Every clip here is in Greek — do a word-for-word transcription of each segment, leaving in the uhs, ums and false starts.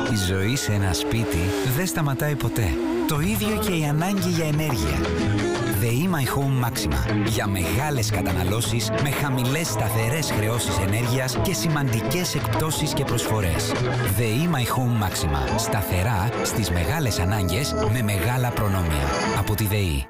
Η ζωή σε ένα σπίτι δεν σταματάει ποτέ. Το ίδιο και η ανάγκη για ενέργεια. ΔΕΗ My Home Maxima. Για μεγάλες καταναλώσεις με χαμηλές σταθερές χρεώσεις ενέργειας και σημαντικές εκπτώσεις και προσφορές. ΔΕΗ My Home Maxima. Σταθερά στις μεγάλες ανάγκες με μεγάλα προνόμια. Από τη ΔΕΗ.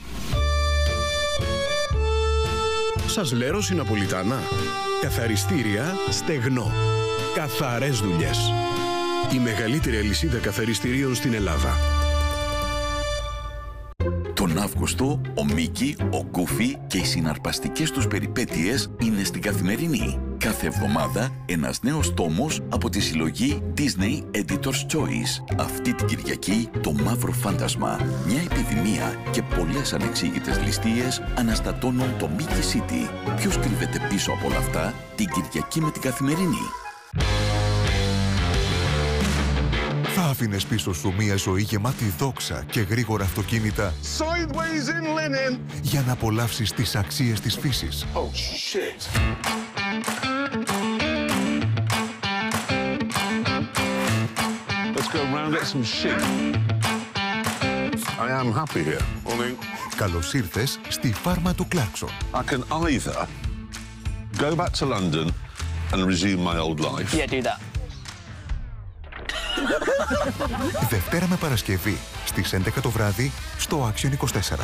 Σας λέρος η Ναπολιτάνα. Καθαριστήρια στεγνό. Καθαρές δουλειές. Η μεγαλύτερη αλυσίδα καθαριστηρίων στην Ελλάδα. Τον Αύγουστο, ο Μίκη, ο Γκούφι και οι συναρπαστικές τους περιπέτειες είναι στην Καθημερινή. Κάθε εβδομάδα ένας νέος τόμος από τη συλλογή Disney Editor's Choice. Αυτή την Κυριακή το Μαύρο Φάντασμα. Μια επιδημία και πολλές ανεξήγητες ληστείες αναστατώνουν το Mickey City. Ποιος κρύβεται πίσω από όλα αυτά? Την Κυριακή με την Καθημερινή. Θα άφηνες πίσω σου μια ζωή γεμάτη δόξα και γρήγορα αυτοκίνητα για να απολαύσεις τις αξίες της φύσης? Oh, shit. Let's go around, get some shit. I am happy here. Morning. Καλώς ήρθες στη φάρμα του Κλάρκσον. I can either go back to London and resume my old life. Yeah, do that. Δευτέρα με Παρασκευή στις έντεκα το βράδυ στο Action είκοσι τέσσερα.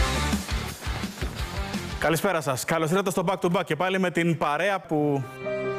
Καλησπέρα σας. Καλώς ήρθατε στο Back to Back και πάλι με την παρέα που